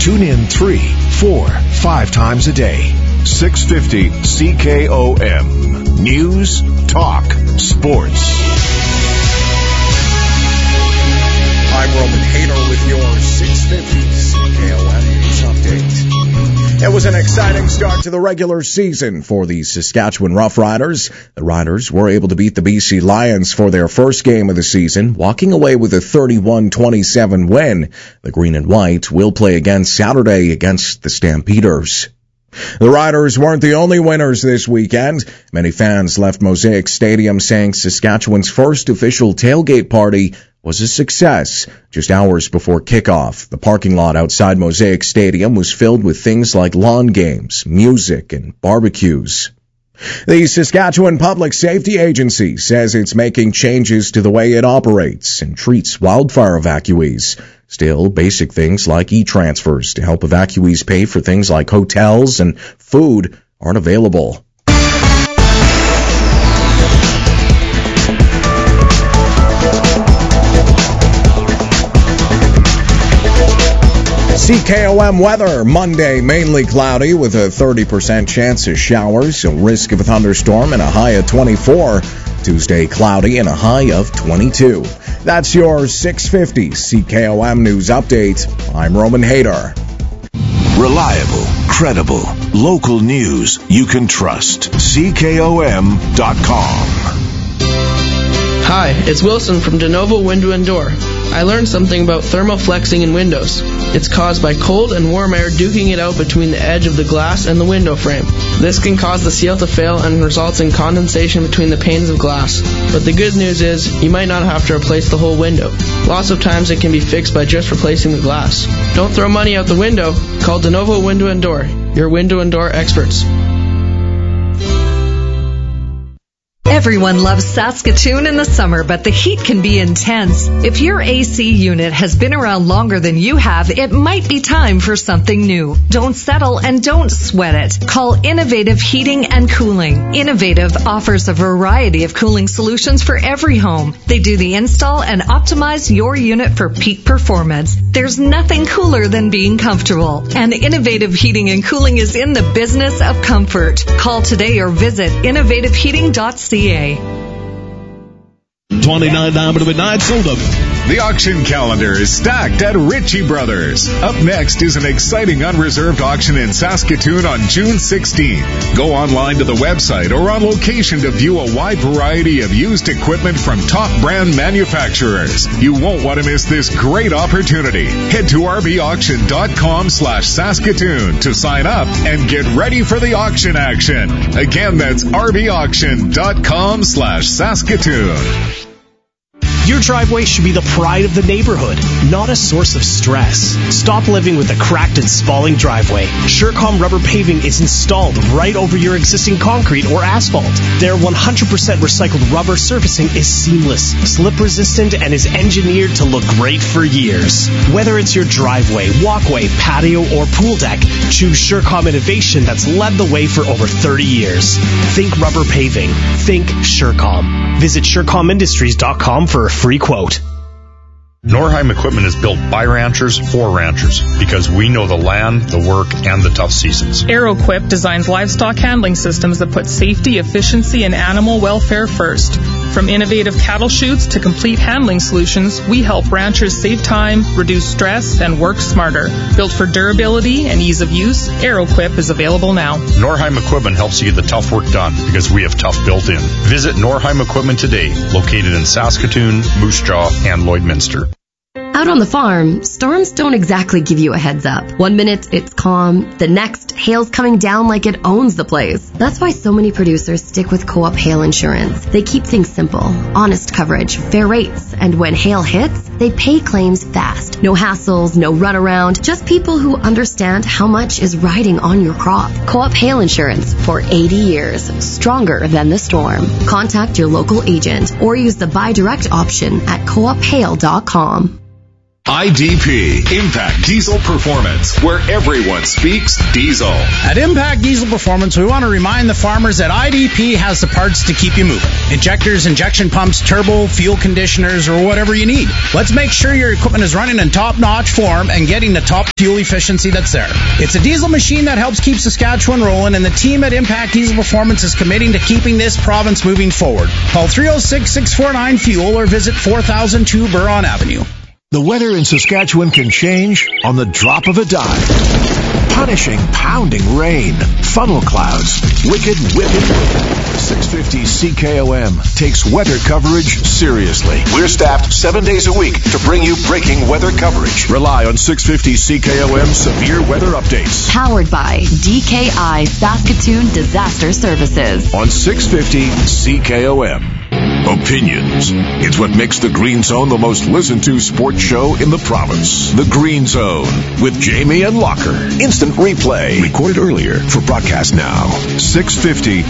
Tune in 3, 4, 5 times a day. 650 CKOM. News, talk, sports. I'm Roman Hader with your 650 CKOM News Update. It was an exciting start to the regular season for the Saskatchewan Roughriders. The Riders were able to beat the BC Lions for their first game of the season, walking away with a 31-27 win. The Green and White will play again Saturday against the Stampeders. The Riders weren't the only winners this weekend. Many fans left Mosaic Stadium saying Saskatchewan's first official tailgate party was a success. Just hours before kickoff, the parking lot outside Mosaic Stadium was filled with things like lawn games, music, and barbecues. The Saskatchewan Public Safety Agency says it's making changes to the way it operates and treats wildfire evacuees. Still, basic things like e-transfers to help evacuees pay for things like hotels and food aren't available. CKOM weather. Monday, mainly cloudy with a 30% chance of showers, a risk of a thunderstorm and a high of 24. Tuesday, cloudy and a high of 22. That's your 650 CKOM News Update. I'm Roman Hader. Reliable, credible, local news you can trust. CKOM.com. Hi, it's Wilson from DeNovo Window and Door. I learned something about thermoflexing in windows. It's caused by cold and warm air duking it out between the edge of the glass and the window frame. This can cause the seal to fail and results in condensation between the panes of glass. But the good news is, you might not have to replace the whole window. Lots of times it can be fixed by just replacing the glass. Don't throw money out the window. Call DeNovo Window and Door, your window and door experts. Everyone loves Saskatoon in the summer, but the heat can be intense. If your AC unit has been around longer than you have, it might be time for something new. Don't settle and don't sweat it. Call Innovative Heating and Cooling. Innovative offers a variety of cooling solutions for every home. They do the install and optimize your unit for peak performance. There's nothing cooler than being comfortable. And Innovative Heating and Cooling is in the business of comfort. Call today or visit innovativeheating.ca. $29 to midnight, sold up. The auction calendar is stacked at Ritchie Brothers. Up next is an exciting unreserved auction in Saskatoon on June 16th. Go online to the website or on location to view a wide variety of used equipment from top brand manufacturers. You won't want to miss this great opportunity. Head to rbauction.com/Saskatoon to sign up and get ready for the auction action. Again, that's rbauction.com/Saskatoon. Your driveway should be the pride of the neighborhood, not a source of stress. Stop living with a cracked and spalling driveway. Surecom rubber paving is installed right over your existing concrete or asphalt. Their 100% recycled rubber surfacing is seamless, slip-resistant, and is engineered to look great for years. Whether it's your driveway, walkway, patio, or pool deck, choose Surecom innovation that's led the way for over 30 years. Think rubber paving. Think Surecom. Visit SurecomIndustries.com for a free quote. Norheim Equipment is built by ranchers for ranchers because we know the land, the work, and the tough seasons. AeroQuip designs livestock handling systems that put safety, efficiency, and animal welfare first. From innovative cattle chutes to complete handling solutions, we help ranchers save time, reduce stress, and work smarter. Built for durability and ease of use, AeroQuip is available now. Norheim Equipment helps you get the tough work done because we have tough built in. Visit Norheim Equipment today, located in Saskatoon, Moose Jaw, and Lloydminster. Out on the farm, storms don't exactly give you a heads up. One minute it's calm, the next hail's coming down like it owns the place. That's why so many producers stick with Co-op Hail Insurance. They keep things simple, honest coverage, fair rates, and when hail hits, they pay claims fast. No hassles, no runaround, just people who understand how much is riding on your crop. Co-op Hail Insurance for 80 years, stronger than the storm. Contact your local agent or use the buy direct option at coophail.com. IDP, Impact Diesel Performance, where everyone speaks diesel. At Impact Diesel Performance, we want to remind the farmers that IDP has the parts to keep you moving. Injectors, injection pumps, turbo, fuel conditioners, or whatever you need. Let's make sure your equipment is running in top-notch form and getting the top fuel efficiency that's there. It's a diesel machine that helps keep Saskatchewan rolling, and the team at Impact Diesel Performance is committing to keeping this province moving forward. Call 306-649-FUEL or visit 4002 Buron Avenue. The weather in Saskatchewan can change on the drop of a dime. Punishing, pounding rain, funnel clouds, wicked whipping wind. 650 CKOM takes weather coverage seriously. We're staffed 7 days a week to bring you breaking weather coverage. Rely on 650 CKOM severe weather updates. Powered by DKI Saskatoon Disaster Services. On 650 CKOM. Opinions. It's what makes The Green Zone the most listened to sports show in the province. The Green Zone with Jamie and Locker. Instant replay. Recorded earlier for broadcast now. 650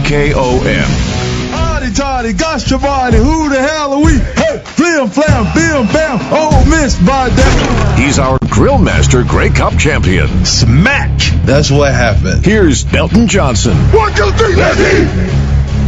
CKOM. Howdy, toddy, gosh, your body. Who the hell are we? Hey, flim, flam, bim, bam. Oh, miss by that. He's our grill master, Grey Cup champion. Smack. That's what happened. Here's Belton Johnson. 1, 2, 3, let's eat.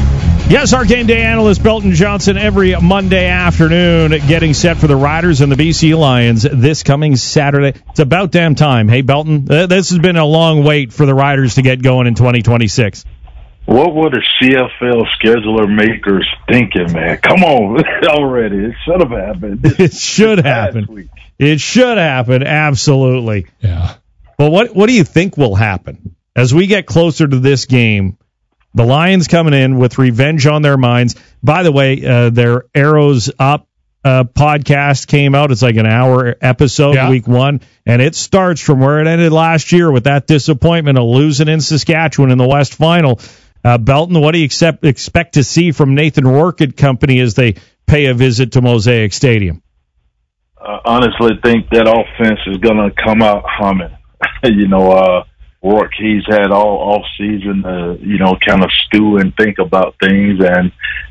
Yes, our game day analyst Belton Johnson every Monday afternoon getting set for the Riders and the BC Lions this coming Saturday. It's about damn time. Hey, Belton, this has been a long wait for the Riders to get going in 2026. What were the CFL scheduler makers thinking, man? Come on already. It should have happened. It should happen. It should happen, absolutely. Yeah. Well, what do you think will happen as we get closer to this game? The Lions coming in with revenge on their minds. By the way, their Arrows Up podcast came out. It's like an hour episode, week 1, and it starts from where it ended last year with that disappointment of losing in Saskatchewan in the West Final. Belton, what do you expect to see from Nathan Rourke and company as they pay a visit to Mosaic Stadium? Honestly, I think that offense is going to come out humming. Rourke, he's had all season, kind of stew and think about things, and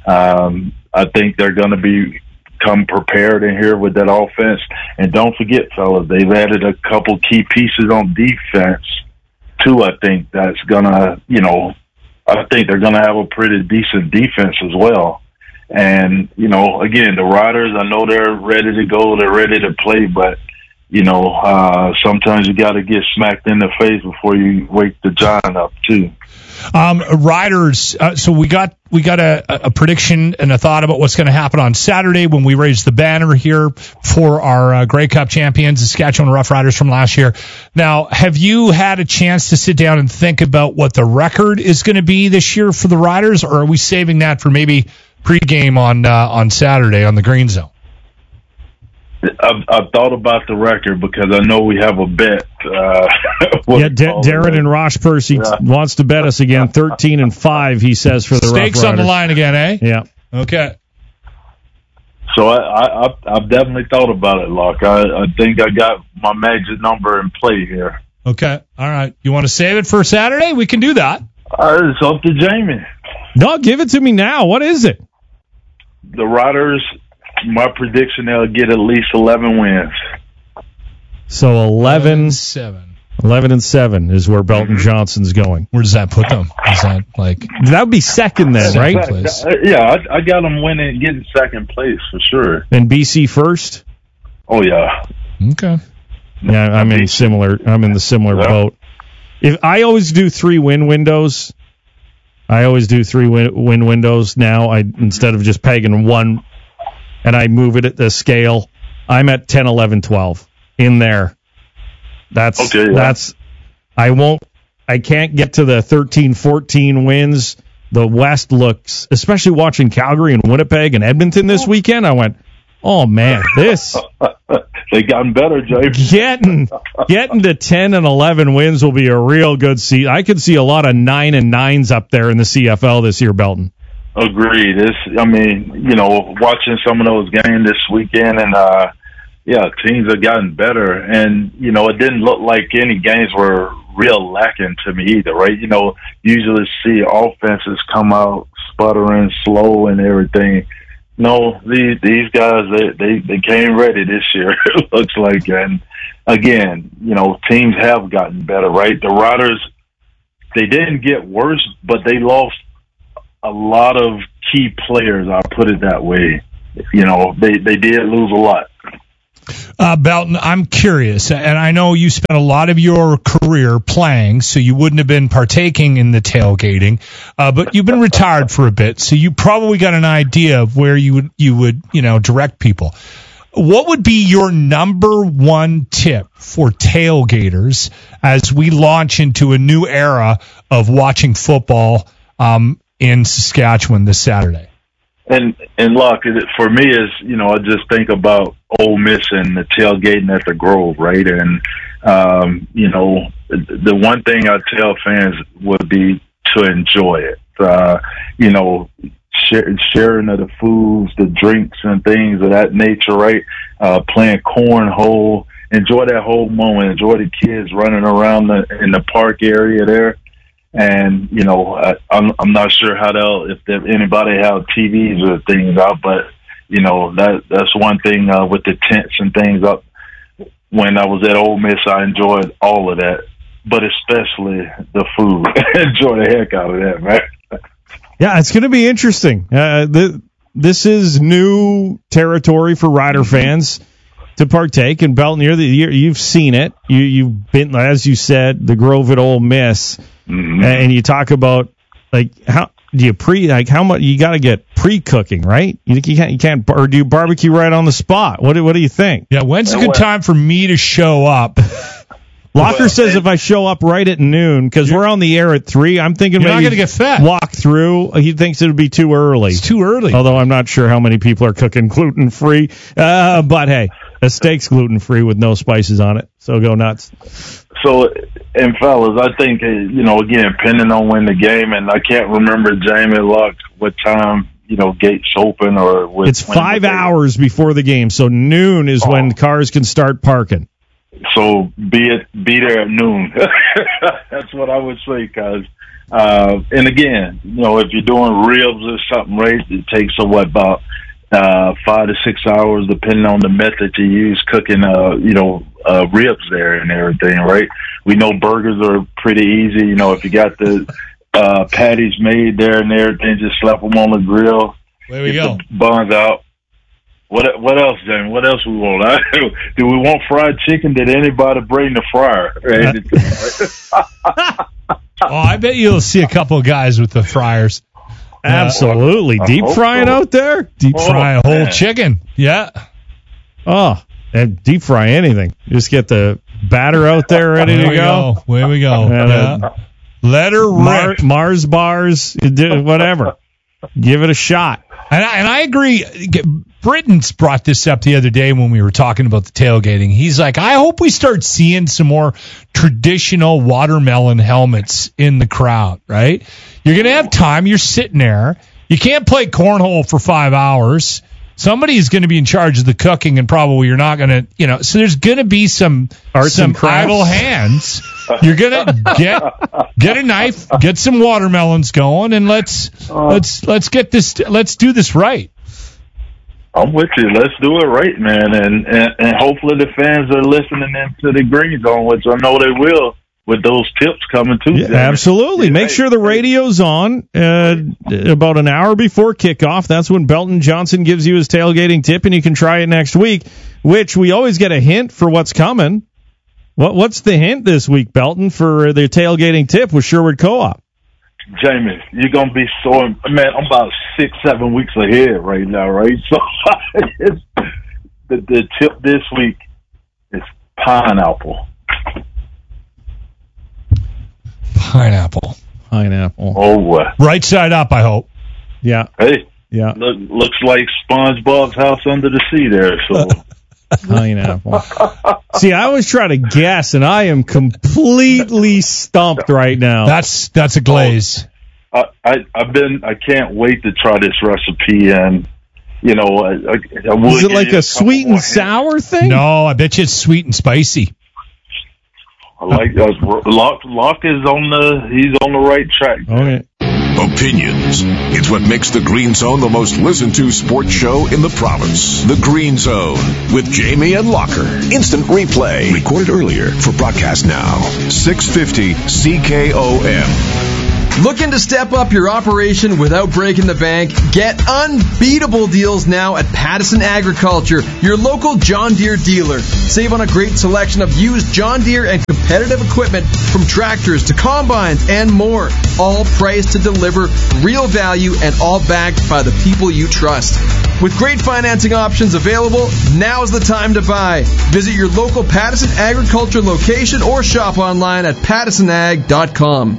I think they're going to come prepared in here with that offense. And don't forget, fellas, they've added a couple key pieces on defense too. I think that's gonna, I think they're gonna have a pretty decent defense as well. And again, the Riders, I know they're ready to go, they're ready to play, but sometimes you got to get smacked in the face before you wake the giant up too. Riders. So we got a prediction and a thought about what's going to happen on Saturday when we raise the banner here for our Grey Cup champions, the Saskatchewan Roughriders from last year. Now, have you had a chance to sit down and think about what the record is going to be this year for the Riders, or are we saving that for maybe pregame on Saturday on the Green Zone? I've thought about the record because I know we have a bet. Darren in Rosh Percy wants to bet us again. 13-5, he says, for the Stakes on the line again, eh? Yeah. Okay. So I've definitely thought about it, Locke. I think I got my magic number in play here. Okay. All right. You want to save it for Saturday? We can do that. It's up to Jamie. No, give it to me now. What is it? The Riders... My prediction, they'll get at least 11 wins. So 11-7 is where Belton Johnson's going. Where does that put them? Is that that would be second then, right? Yeah, I got them getting second place for sure. And BC first? Oh yeah. Okay. Yeah, I'm in the similar boat. If I always do 3 win windows. I always do 3 win windows now. Instead of just pegging one. And I move it at the scale. I'm at 10, 11, 12 in there. That's okay. Yeah. I can't get to the 13, 14 wins. The West looks, especially watching Calgary and Winnipeg and Edmonton this weekend, I went, oh man, this. They gotten better, Jay. Getting to 10 and 11 wins will be a real good season. I could see a lot of 9 and 9s up there in the CFL this year, Belton. Agreed. Watching some of those games this weekend, and teams have gotten better. And it didn't look like any games were real lacking to me either, right? Usually see offenses come out sputtering, slow, and everything. No, these guys, they came ready this year, it looks like. And again, teams have gotten better, right? The Riders, they didn't get worse, but they lost a lot of key players, I'll put it that way. They did lose a lot. Belton, I'm curious, and I know you spent a lot of your career playing, so you wouldn't have been partaking in the tailgating, but you've been retired for a bit, so you probably got an idea of where you would direct people. What would be your number one tip for tailgaters as we launch into a new era of watching football in Saskatchewan this Saturday? And look, for me is, I just think about Ole Miss and the tailgating at the Grove, right? And, the one thing I tell fans would be to enjoy it. Sharing of the foods, the drinks and things of that nature, right? Playing cornhole, enjoy that whole moment, enjoy the kids running around in the park area there. And, I'm not sure if anybody have TVs or things out, but, that's one thing with the tents and things up. When I was at Ole Miss, I enjoyed all of that, but especially the food. Enjoy the heck out of that, man. Yeah, it's going to be interesting. This is new territory for Rider fans to partake. And Belton, you've seen it. You've been, as you said, the Grove at Ole Miss. Mm-hmm. And you talk about how do you how much you got to get pre-cooking, right? You can't, or do you barbecue right on the spot? What do you think? Yeah, when's a good time for me to show up? Locker says if I show up right at noon, because we're on the air at 3, I'm thinking you're maybe not going to get fed. Walk through. He thinks it would be too early. It's too early. Although I'm not sure how many people are cooking gluten-free. But hey, a steak's gluten-free with no spices on it, so go nuts. So, and fellas, I think, again, depending on when the game, and I can't remember, Jamie, what time, gates open or... It's 5 hours before the game, so noon is when cars can start parking. So be there at noon. That's what I would say, because, and again, if you're doing ribs or something, right, it takes about 5 to 6 hours, depending on the method you use cooking, ribs there and everything, right? We know burgers are pretty easy. If you got the patties made there and everything, just slap them on the grill. There we go. The buns out. What else, Jamie? What else we want? Do we want fried chicken? Did anybody bring the fryer? I bet you'll see a couple of guys with the fryers. Absolutely. Deep frying out there? Deep fry a whole chicken. Yeah. Oh, and deep fry anything. Just get the batter out there ready to go. There we go. Let her rip. Mars bars, whatever. Give it a shot. And I agree. Britton's brought this up the other day when we were talking about the tailgating. He's like, I hope we start seeing some more traditional watermelon helmets in the crowd, right? You're going to have time. You're sitting there. You can't play cornhole for 5 hours. Somebody's going to be in charge of the cooking, and probably you're not going to, so there's going to be some idle hands. You're going to get a knife, get some watermelons going, and let's do this right. I'm with you. Let's do it right, man. And hopefully the fans are listening into the Green Zone, which I know they will, with those tips coming too. Yeah, absolutely. Make sure the radio's on about an hour before kickoff. That's when Belton Johnson gives you his tailgating tip, and you can try it next week, which we always get a hint for what's coming. What's the hint this week, Belton, for the tailgating tip with Sherwood Co-op? Jamie, you're going to be man, I'm about 6-7 weeks ahead right now, right? So the tip this week is pineapple. Pineapple. Oh, what? Right side up, I hope. Yeah. Hey. Yeah. Looks like SpongeBob's house under the sea there, so... Pineapple. See, I always try to guess, and I am completely stumped right now. That's a glaze. I can't wait to try this recipe, and is it like a sweet and sour thing? No, I bet you it's sweet and spicy. I like Locke is on the right track. Okay. opinions. It's what makes the Green Zone the most listened to sports show in the province. The Green Zone with Jamie and Locker. Instant replay. Recorded earlier for broadcast now. 650 CKOM. Looking to step up your operation without breaking the bank? Get unbeatable deals now at Pattison Agriculture, your local John Deere dealer. Save on a great selection of used John Deere and competitive equipment from tractors to combines and more. All priced to deliver real value and all backed by the people you trust. With great financing options available, now's the time to buy. Visit your local Pattison Agriculture location or shop online at pattisonag.com.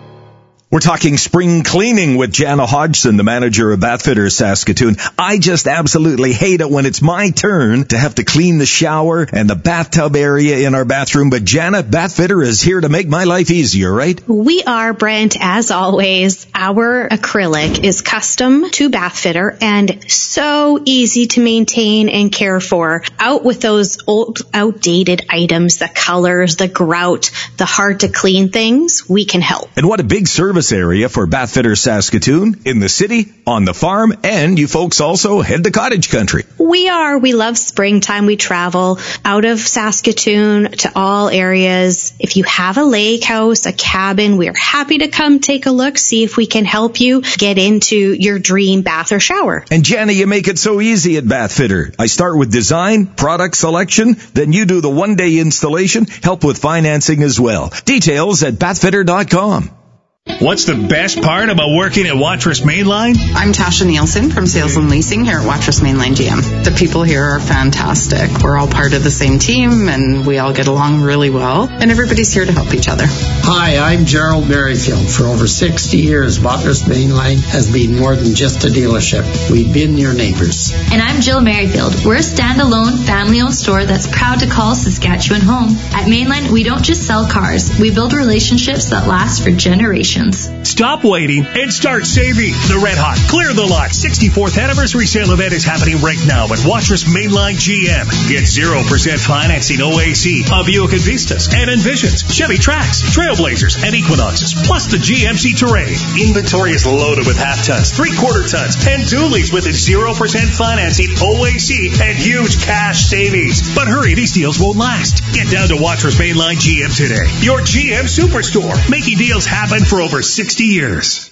We're talking spring cleaning with Jana Hodgson, the manager of Bathfitters Saskatoon. I just absolutely hate it when it's my turn to have to clean the shower and the bathtub area in our bathroom. But Jana, Bathfitter is here to make my life easier, right? We are, Brent, as always. Our acrylic is custom to Bathfitter and so easy to maintain and care for. Out with those old, outdated items, the colors, the grout, the hard to clean things, we can help. And what a big service area for Bathfitters Saskatoon, in the city, on the farm, and you folks also head to cottage country. We love springtime. We travel out of Saskatoon to all areas. If you have a lake house, a cabin, we are happy to come take a look, see if we can help you get into your dream bath or shower. And Jana, you make it so easy at Bathfitter. I start with design, product selection, then you do the one-day installation, help with financing as well. Details at bathfitter.com. What's the best part about working at Watrous Mainline? I'm Tasha Nielsen from Sales and Leasing here at Watrous Mainline GM. The people here are fantastic. We're all part of the same team and we all get along really well, and everybody's here to help each other. Hi, I'm Gerald Merrifield. For over 60 years, Watrous Mainline has been more than just a dealership. We've been your neighbors. And I'm Jill Merrifield. We're a standalone, family-owned store that's proud to call Saskatchewan home. At Mainline, we don't just sell cars. We build relationships that last for generations. Stop waiting and start saving. The Red Hot Clear the Lot 64th Anniversary Sale event is happening right now at Watrous Mainline GM. Get 0% financing OAC of Buick Vistas and Envisions, Chevy Trax, Trailblazers, and Equinoxes, plus the GMC Terrain. Inventory is loaded with half tons, 3/4 tons, and dualies with a 0% financing OAC and huge cash savings. But hurry, these deals won't last. Get down to Watrous Mainline GM today, your GM Superstore, making deals happen for over 60 years.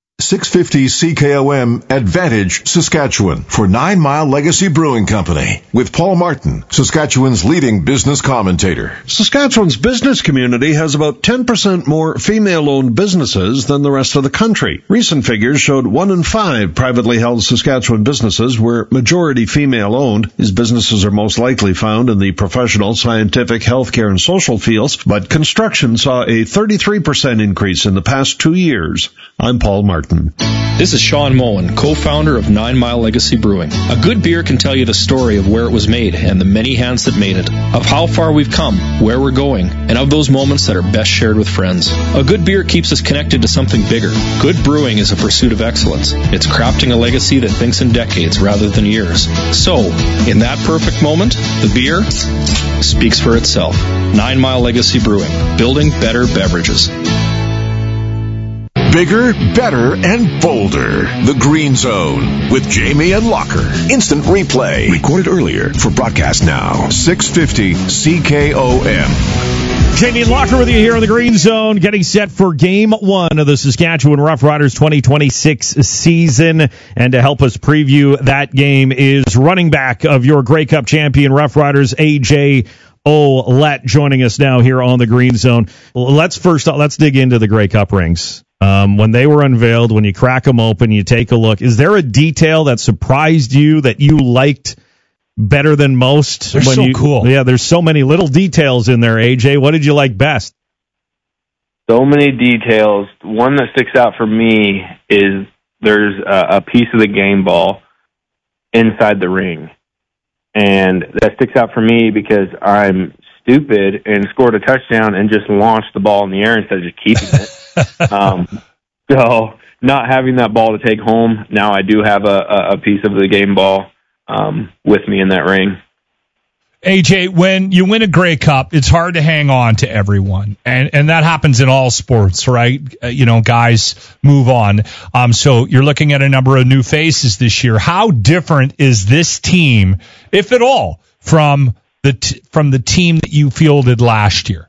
650 CKOM Advantage Saskatchewan for 9 Mile Legacy Brewing Company with Paul Martin, Saskatchewan's leading business commentator. Saskatchewan's business community has about 10% more female-owned businesses than the rest of the country. Recent figures showed 1 in 5 privately held Saskatchewan businesses were majority female-owned. These businesses are most likely found in the professional, scientific, healthcare, and social fields, but construction saw a 33% increase in the past 2 years. I'm Paul Martin. This is Sean Moen, co-founder of 9 Mile Legacy Brewing. A good beer can tell you the story of where it was made and the many hands that made it, of how far we've come, where we're going, and of those moments that are best shared with friends. A good beer keeps us connected to something bigger. Good brewing is a pursuit of excellence. It's crafting a legacy that thinks in decades rather than years. So, in that perfect moment, the beer speaks for itself. 9 Mile Legacy Brewing, building better beverages. Bigger, better, and bolder. The Green Zone with Jamie and Locker. Instant replay. Recorded earlier for broadcast now. 650 CKOM. Jamie and Locker with you here in the Green Zone, getting set for Game 1 of the Saskatchewan Roughriders 2026 season. And to help us preview that game is running back of your Grey Cup champion Roughriders, AJ Ouellette, joining us now here on the Green Zone. Let's dig into the Grey Cup rings. When they were unveiled, when you crack them open, you take a look. Is there a detail that surprised you that you liked better than most? They're so cool. Yeah, there's so many little details in there, AJ. What did you like best? So many details. One that sticks out for me is there's a piece of the game ball inside the ring. And that sticks out for me because I'm stupid and scored a touchdown and just launched the ball in the air instead of just keeping it. So not having that ball to take home, now I do have a piece of the game ball with me in that ring. AJ, when you win a Grey Cup, it's hard to hang on to everyone, and that happens in all sports, right? Guys move on. So you're looking at a number of new faces this year. How different is this team, if at all, from the team that you fielded last year?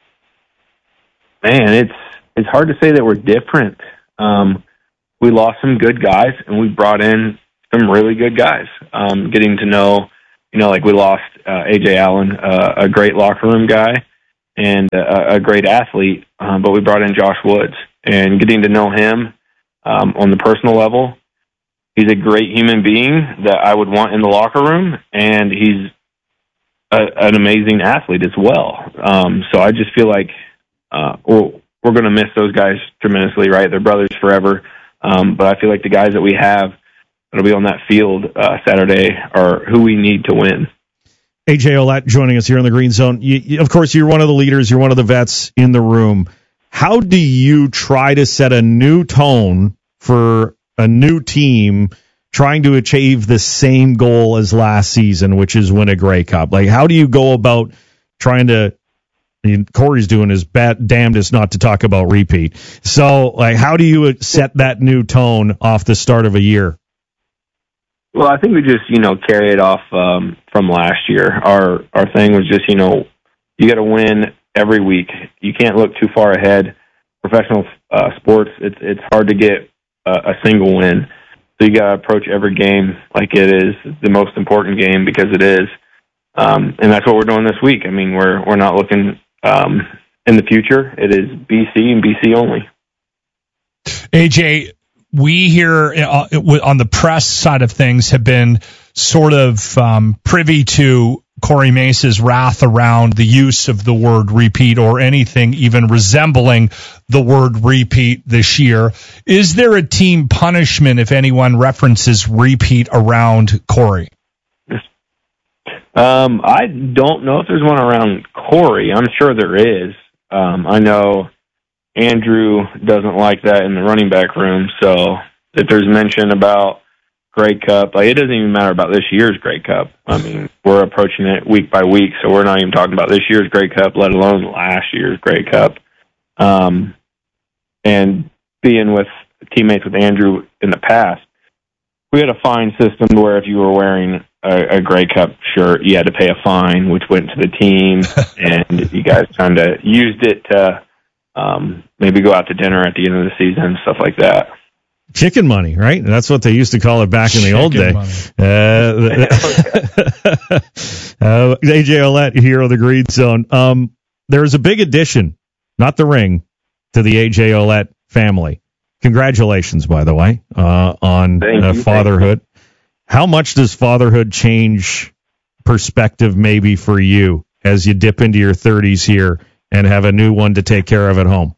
Man, it's hard to say that we're different. We lost some good guys, and we brought in some really good guys. Getting to know, like we lost A.J. Allen, a great locker room guy and a great athlete, but we brought in Josh Woods. And getting to know him on the personal level, he's a great human being that I would want in the locker room, and he's an amazing athlete as well. So I just feel like we're going to miss those guys tremendously, right? They're brothers forever. But I feel like the guys that we have that'll be on that field Saturday are who we need to win. AJ Ouellette joining us here in the Green Zone. Of course, you're one of the leaders. You're one of the vets in the room. How do you try to set a new tone for a new team trying to achieve the same goal as last season, which is win a Grey Cup? Like, how do you go about trying to Corey's doing his damnedest not to talk about repeat. So, like, how do you set that new tone off the start of a year? Well, I think we just, carry it off from last year. Our thing was just, you got to win every week. You can't look too far ahead. Professional sports, it's hard to get a single win. So you got to approach every game like it is the most important game, because it is. And that's what we're doing this week. I mean, we're not looking in the future. It is BC and BC only. AJ, we here on the press side of things have been sort of privy to Corey Mace's wrath around the use of the word repeat or anything even resembling the word repeat this year. Is there a team punishment if anyone references repeat around Corey? I don't know if there's one around Corey. I'm sure there is. I know Andrew doesn't like that in the running back room, so if there's mention about Grey Cup, it doesn't even matter about this year's Grey Cup. I mean, we're approaching it week by week, so we're not even talking about this year's Grey Cup, let alone last year's Grey Cup. And being with teammates with Andrew in the past, we had a fine system where if you were wearing a Grey Cup shirt, you had to pay a fine, which went to the team, and you guys kind of used it to maybe go out to dinner at the end of the season, stuff like that. Chicken money, right? That's what they used to call it back in the old day. AJ Ouellette here on the Green Zone. There's a big addition, not the ring, to the AJ Ouellette family. Congratulations, by the way, on fatherhood. How much does fatherhood change perspective maybe for you as you dip into your 30s here and have a new one to take care of at home?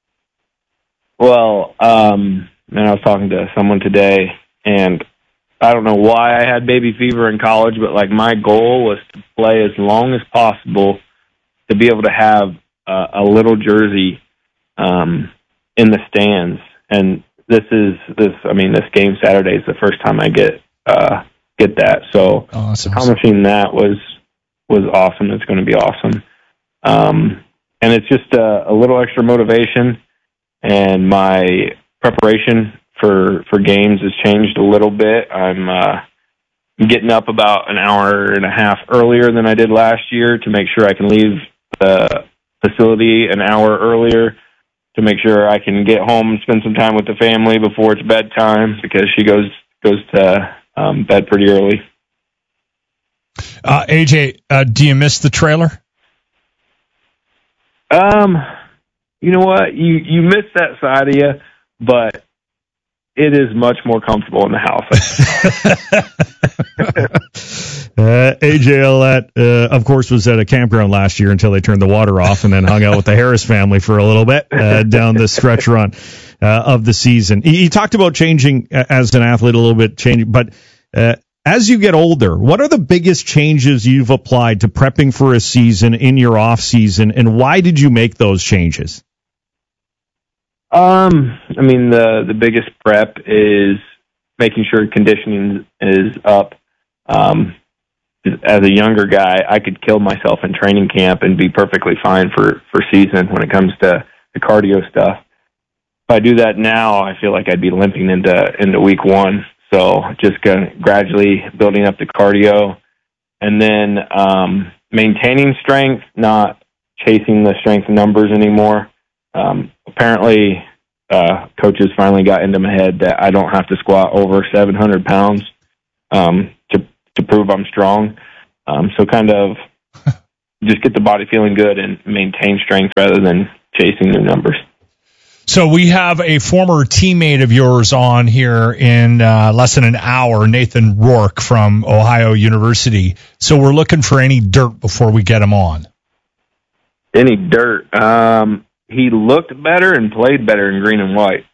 Well, I was talking to someone today, and I don't know why I had baby fever in college, but my goal was to play as long as possible to be able to have a little jersey in the stands. And this game Saturday is the first time I get that. So awesome. Accomplishing that was awesome. It's going to be awesome. And it's just a little extra motivation, and my preparation for games has changed a little bit. I'm getting up about an hour and a half earlier than I did last year to make sure I can leave the facility an hour earlier, to make sure I can get home and spend some time with the family before it's bedtime, because she goes to bed pretty early. AJ, do you miss the trailer? You know what? You miss that side of you, but it is much more comfortable in the house. AJ Ouellette, of course, was at a campground last year until they turned the water off, and then hung out with the Harris family for a little bit down the stretch run of the season. He talked about changing as an athlete a little bit, but as you get older, what are the biggest changes you've applied to prepping for a season in your off season, and why did you make those changes? The biggest prep is making sure conditioning is up. as a younger guy, I could kill myself in training camp and be perfectly fine for season when it comes to the cardio stuff. If I do that now, I feel like I'd be limping into week one. So just gradually building up the cardio, and then maintaining strength, not chasing the strength numbers anymore. Apparently, coaches finally got into my head that I don't have to squat over 700 pounds to prove I'm strong. So kind of just get the body feeling good and maintain strength rather than chasing new numbers. So we have a former teammate of yours on here in less than an hour, Nathan Rourke from Ohio University. So we're looking for any dirt before we get him on. Any dirt? He looked better and played better in green and white.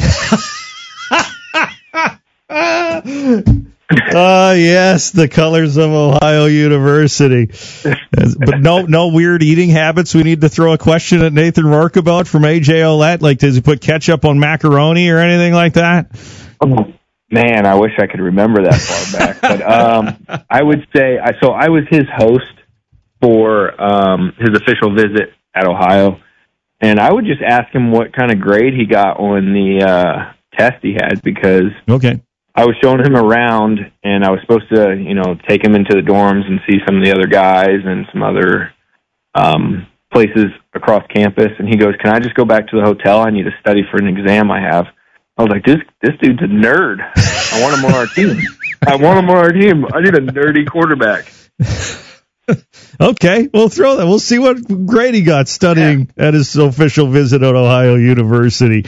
Yes, the colors of Ohio University. But no weird eating habits we need to throw a question at Nathan Rourke about from AJ Ouellette? Like, does he put ketchup on macaroni or anything like that? Oh, man, I wish I could remember that far back. But I would say, I was his host for his official visit at Ohio, and I would just ask him what kind of grade he got on the test he had, because I was showing him around, and I was supposed to, take him into the dorms and see some of the other guys and some other places across campus. And he goes, "Can I just go back to the hotel? I need to study for an exam I have." I was like, this dude's a nerd. I want him on our team. I need a nerdy quarterback. Okay, we'll throw that. We'll see what grade he got studying at his official visit at Ohio University.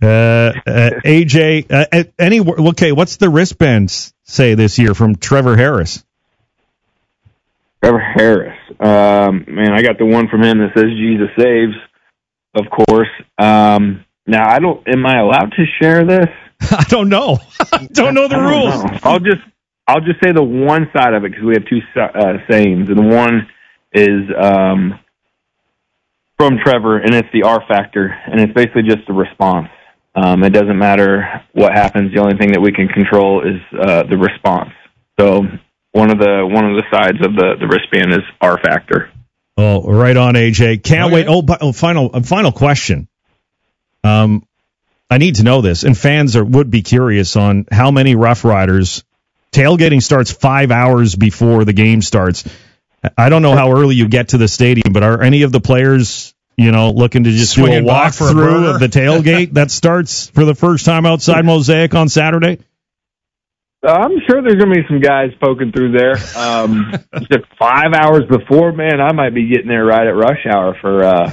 AJ, what's the wristbands say this year from Trevor Harris? Trevor Harris. Man, I got the one from him that says Jesus saves, of course. Now, am I allowed to share this? I don't know. I don't know the rules. I'll just say the one side of it, because we have two sayings, and the one is from Trevor, and it's the R factor, and it's basically just the response. It doesn't matter what happens. The only thing that we can control is the response. So one of the sides of the wristband is R factor. Oh, right on, AJ. Can't wait. Oh, final question. I need to know this, and fans would be curious on how many Rough Riders. Tailgating starts 5 hours before the game starts. I don't know how early you get to the stadium, but are any of the players, looking to just do a walkthrough of the tailgate that starts for the first time outside Mosaic on Saturday? I'm sure there's going to be some guys poking through there. Just 5 hours before, man, I might be getting there right at rush hour for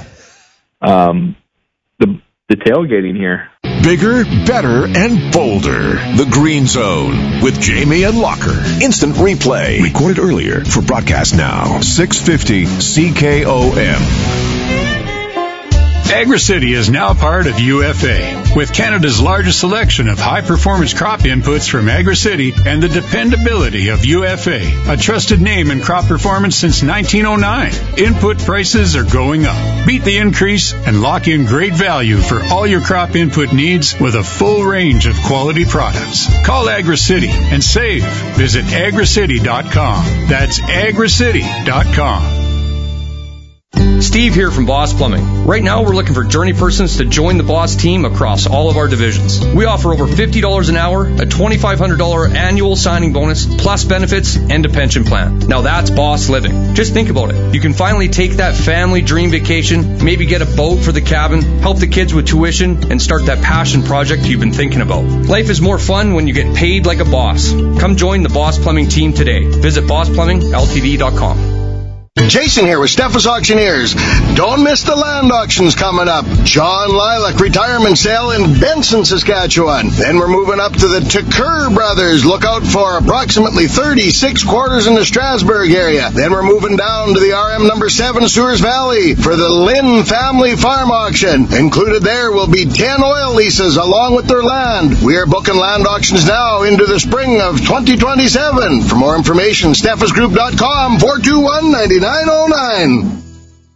the tailgating here. Bigger, better, and bolder. The Green Zone with Jamie and Locker. Instant replay. Recorded earlier for broadcast now. 650 CKOM. AgriCity is now part of UFA, with Canada's largest selection of high-performance crop inputs from AgriCity and the dependability of UFA, a trusted name in crop performance since 1909. Input prices are going up. Beat the increase and lock in great value for all your crop input needs with a full range of quality products. Call AgriCity and save. Visit agricity.com. That's agricity.com. Steve here from Boss Plumbing. Right now, we're looking for journey persons to join the Boss team across all of our divisions. We offer over $50 an hour, a $2,500 annual signing bonus, plus benefits and a pension plan. Now that's Boss living. Just think about it. You can finally take that family dream vacation, maybe get a boat for the cabin, help the kids with tuition, and start that passion project you've been thinking about. Life is more fun when you get paid like a boss. Come join the Boss Plumbing team today. Visit BossPlumbingLTD.com. Jason here with Steffes Auctioneers. Don't miss the land auctions coming up. John Lilac retirement sale in Benson, Saskatchewan. Then we're moving up to the Tucker Brothers. Look out for approximately 36 quarters in the Strasbourg area. Then we're moving down to the RM number 7 Sewers Valley for the Lynn Family Farm Auction. Included there will be 10 oil leases along with their land. We are booking land auctions now into the spring of 2027. For more information, steffesgroup.com 421-9909.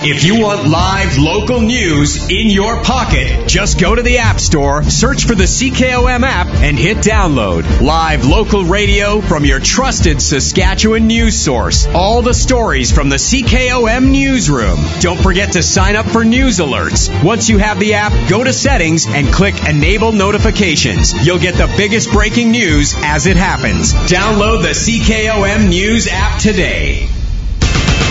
If you want live local news in your pocket, just go to the App Store, search for the CKOM app, and hit download. Live local radio from your trusted Saskatchewan news source. All the stories from the CKOM newsroom. Don't forget to sign up for news alerts. Once you have the app, go to settings and click Enable Notifications. You'll get the biggest breaking news as it happens. Download the CKOM News app today.